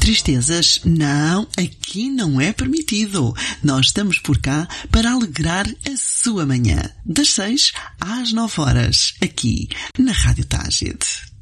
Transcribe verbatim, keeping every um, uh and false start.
tristezas? Não, aqui não é permitido. Nós estamos por cá para alegrar a sua manhã. Das seis às nove horas, aqui na Rádio Tágide.